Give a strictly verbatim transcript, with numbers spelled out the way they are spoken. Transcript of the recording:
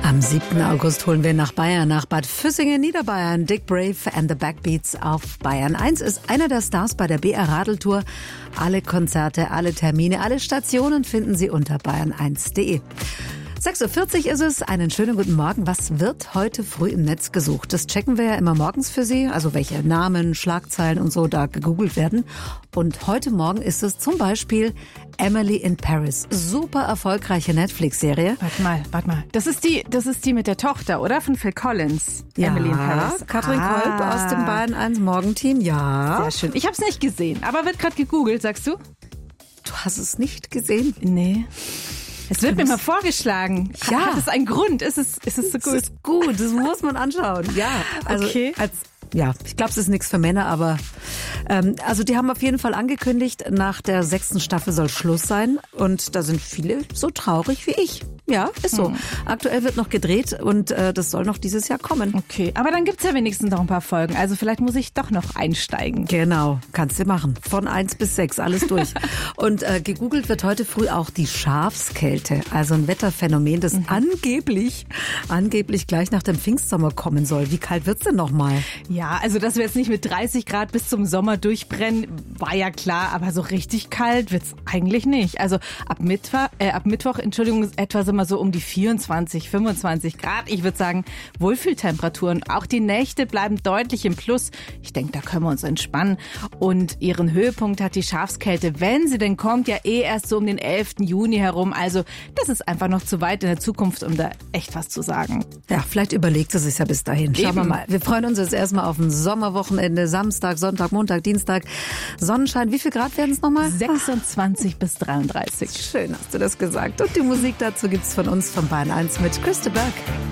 Am siebten August holen wir nach Bayern, nach Bad Füssingen, Niederbayern. Dick Brave and the Backbeats auf Bayern eins ist einer der Stars bei der B R Radeltour. Alle Konzerte, alle Termine, alle Stationen finden Sie unter bayern eins punkt de. sechs Uhr vierzig ist es. Einen schönen guten Morgen. Was wird heute früh im Netz gesucht? Das checken wir ja immer morgens für Sie. Also welche Namen, Schlagzeilen und so da gegoogelt werden. Und heute Morgen ist es zum Beispiel Emily in Paris. Super erfolgreiche Netflix-Serie. Warte mal, warte mal. Das ist die, das ist die mit der Tochter, oder? Von Phil Collins. Ja, Emily in Paris. Katrin ah. Kolb aus dem Bayern eins Morgenteam. Ja. Sehr schön. Ich habe es nicht gesehen, aber wird gerade gegoogelt, sagst du? Du hast es nicht gesehen? Nee. Es wird mir mal vorgeschlagen. Ja. Hat es einen Grund? Ist es, ist es so gut? Das ist gut, das muss man anschauen. Ja, also okay. als Ja, ich glaube, es ist nichts für Männer, aber ähm, also die haben auf jeden Fall angekündigt, nach der sechsten Staffel soll Schluss sein und da sind viele so traurig wie ich. Ja, ist so. Hm. Aktuell wird noch gedreht und äh, das soll noch dieses Jahr kommen. Okay, aber dann gibt's ja wenigstens noch ein paar Folgen, also vielleicht muss ich doch noch einsteigen. Genau, kannst du machen. Von eins bis sechs, alles durch. Und äh, gegoogelt wird heute früh auch die Schafskälte, also ein Wetterphänomen, das mhm. angeblich, angeblich gleich nach dem Pfingstsommer kommen soll. Wie kalt wird's denn noch mal? Ja, also dass wir jetzt nicht mit dreißig Grad bis zum Sommer durchbrennen, war ja klar, aber so richtig kalt wird's eigentlich nicht. Also ab Mittwoch, äh, ab Mittwoch, Entschuldigung, etwa sind wir so um die vierundzwanzig, fünfundzwanzig Grad. Ich würde sagen, Wohlfühltemperaturen. Auch die Nächte bleiben deutlich im Plus. Ich denke, da können wir uns entspannen. Und ihren Höhepunkt hat die Schafskälte, wenn sie denn kommt, ja eh erst so um den elften Juni herum. Also das ist einfach noch zu weit in der Zukunft, um da echt was zu sagen. Ja, vielleicht überlegt sie sich ja bis dahin. Schauen Eben. wir mal. Wir freuen uns jetzt erstmal auf ein Sommerwochenende. Samstag, Sonntag, Montag, Dienstag. Sonnenschein. Wie viel Grad werden es nochmal? sechsundzwanzig bis dreiunddreißig. Schön hast du das gesagt. Und die Musik dazu gibt's von uns von Bayern eins mit Christa Berg.